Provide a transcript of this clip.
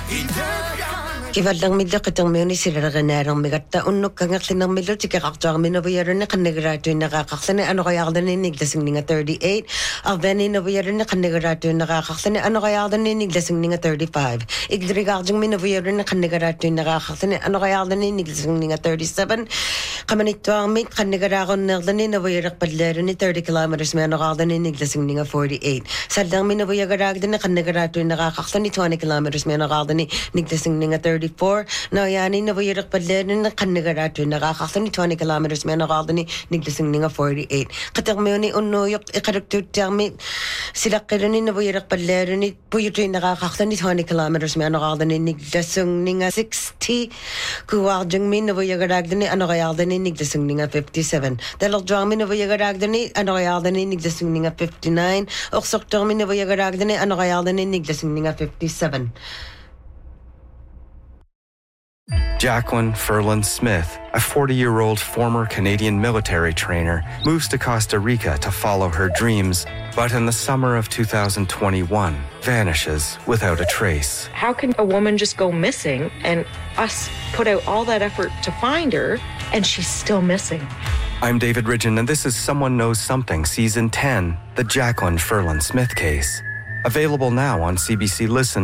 Kivallang midlo katangmuni siraraganarang migatta unnuk kangatlinang midlo tikakaktuang minabuyaro na kanigarato yung nakakaksani ano kaya ako niglasing nga 38 aveni nabuyaro na kanigarato yung nakakaksani ano kaya ako niglasing nga 35 igdrigakjang minabuyaro na kanigarato yung nakakaksani ano kaya ako niglasing nga 37 kamanito ang mit kanigarato nagdani nabuyarak padlero ni 30 kilometers may ano kaya ako niglasing nga 48 sadang minabuyarag din na kanigarato yung nakakaksani 20 kilometers may ano kaya ako niglasing nga 34 na yani nabuyarak padlero na kanigarato yung nakakaksani 20 kilometers may ano kaya ako niglasing nga 48 katang may ni unuyok ikaraktur tiyami sila kaya ni nabuyarak padlero ni puyuto yung nakakaksani 20 kilometers may ano kaya ako niglasing nga 60 kuwagdang may nabuyarak din ano kaya ako niglasing nga 57 dalagdang may nabuyarak din ano kaya ako niglasing nga 59 oksoktor may nabuyarak din ano kaya ako niglasing nga 57. Jacqueline Ferland Smith, a 40-year-old former Canadian military trainer, moves to Costa Rica to follow her dreams, but in the summer of 2021, vanishes without a trace. How can a woman just go missing and us put out all that effort to find her and she's still missing? I'm David Ridgen, and this is Someone Knows Something, Season 10, the Jacqueline Ferland Smith case. Available now on CBC Listen